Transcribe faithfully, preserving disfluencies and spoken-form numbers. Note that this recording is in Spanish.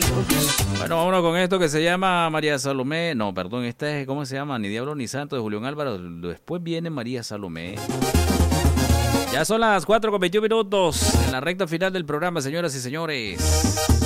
Bueno, vámonos con esto que se llama María Salomé. No, perdón, esta es, ¿cómo se llama? Ni Diablo ni Santo, de Julián Álvaro. Después viene María Salomé. Ya son las cuatro con veintiún minutos en la recta final del programa, señoras y señores.